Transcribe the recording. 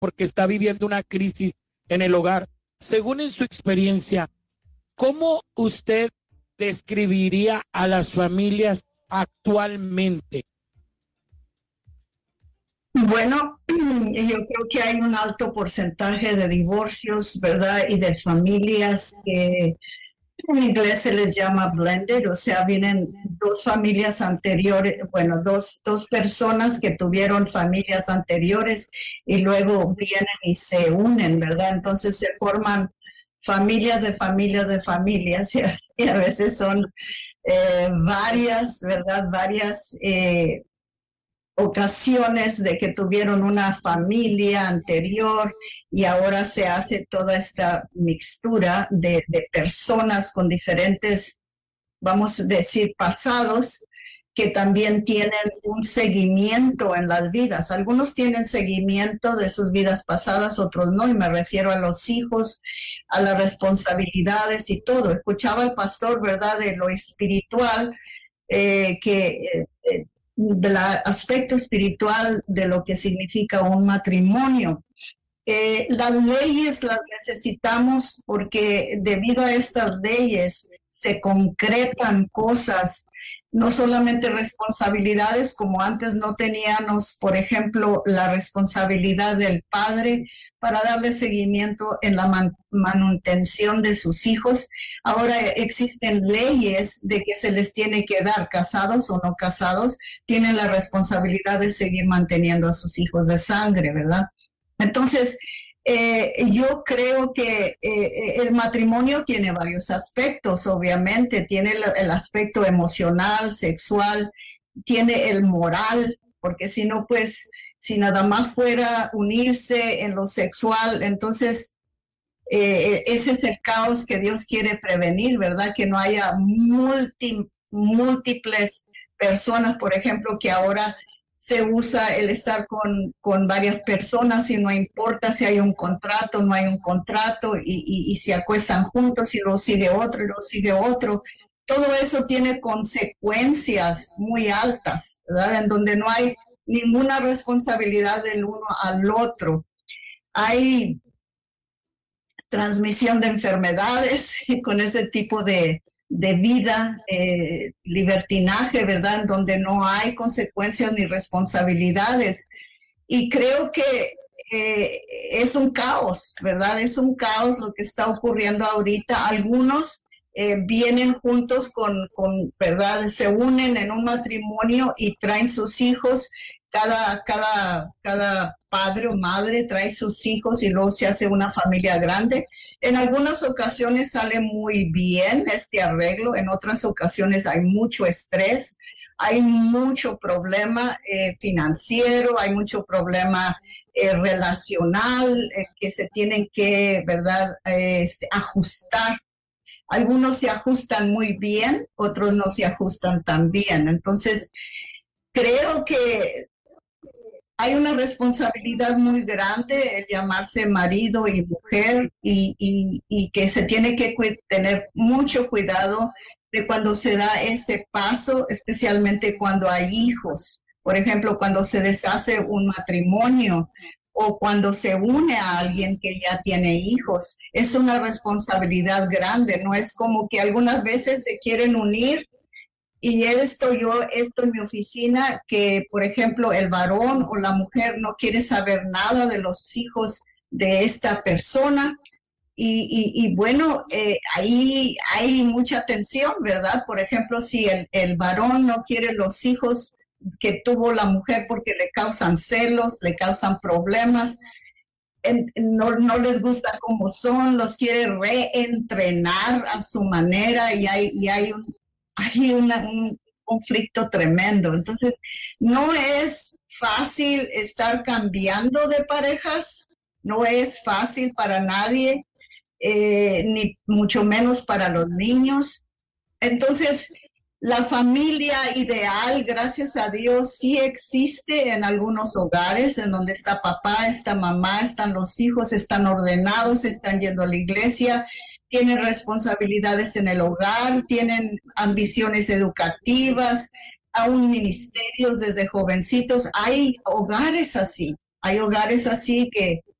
porque está viviendo una crisis en el hogar. Según en su experiencia, ¿cómo usted describiría a las familias actualmente? Bueno, yo creo que hay un alto porcentaje de divorcios, ¿verdad? Y de familias que en inglés se les llama blended, o sea, vienen dos familias anteriores, bueno, dos personas que tuvieron familias anteriores y luego vienen y se unen, ¿verdad? Entonces se forman familias de familias de familias y a veces son varias, ¿verdad? Varias ocasiones de que tuvieron una familia anterior y ahora se hace toda esta mixtura de personas con diferentes, vamos a decir, pasados que también tienen un seguimiento en las vidas. Algunos tienen seguimiento de sus vidas pasadas, otros no, y me refiero a los hijos, a las responsabilidades y todo. Escuchaba al pastor, ¿verdad?, de lo espiritual, del aspecto espiritual de lo que significa un matrimonio. Las leyes las necesitamos porque debido a estas leyes se concretan cosas, no solamente responsabilidades, como antes no teníamos, por ejemplo, la responsabilidad del padre para darle seguimiento en la manutención de sus hijos. Ahora existen leyes de que se les tiene que dar, casados o no casados, tienen la responsabilidad de seguir manteniendo a sus hijos de sangre, ¿verdad? Entonces, yo creo que el matrimonio tiene varios aspectos, obviamente. Tiene el aspecto emocional, sexual, tiene el moral, porque si no, pues, si nada más fuera unirse en lo sexual, entonces ese es el caos que Dios quiere prevenir, ¿verdad? Que no haya múltiples personas, por ejemplo, que ahora se usa el estar con varias personas y no importa si hay un contrato, no hay un contrato, y se acuestan juntos y luego sigue otro y luego sigue otro. Todo eso tiene consecuencias muy altas, ¿verdad? En donde no hay ninguna responsabilidad del uno al otro. Hay transmisión de enfermedades con ese tipo de vida, libertinaje, ¿verdad? En donde no hay consecuencias ni responsabilidades. Y creo que es un caos, ¿verdad? Es un caos lo que está ocurriendo ahorita. Algunos vienen juntos ¿verdad? Se unen en un matrimonio y traen sus hijos. Cada padre o madre trae sus hijos y luego se hace una familia grande. En algunas ocasiones sale muy bien este arreglo, en otras ocasiones hay mucho estrés, hay mucho problema financiero, hay mucho problema relacional que se tienen que, ¿verdad?, ajustar. Algunos se ajustan muy bien, otros no se ajustan tan bien. Entonces, creo que hay una responsabilidad muy grande el llamarse marido y mujer y que se tiene que tener mucho cuidado de cuando se da ese paso, especialmente cuando hay hijos. Por ejemplo, cuando se deshace un matrimonio o cuando se une a alguien que ya tiene hijos. Es una responsabilidad grande, no es como que algunas veces se quieren unir. Y esto en mi oficina, que por ejemplo el varón o la mujer no quiere saber nada de los hijos de esta persona. Y bueno, ahí hay mucha tensión, ¿verdad? Por ejemplo, si el varón no quiere los hijos que tuvo la mujer porque le causan celos, le causan problemas, no les gusta cómo son, los quiere reentrenar a su manera y hay un conflicto tremendo. Entonces, no es fácil estar cambiando de parejas, no es fácil para nadie, ni mucho menos para los niños. Entonces, la familia ideal, gracias a Dios, sí existe en algunos hogares en donde está papá, está mamá, están los hijos, están ordenados, están yendo a la iglesia, tienen responsabilidades en el hogar, tienen ambiciones educativas, aún ministerios desde jovencitos. Hay hogares así, Hay hogares así que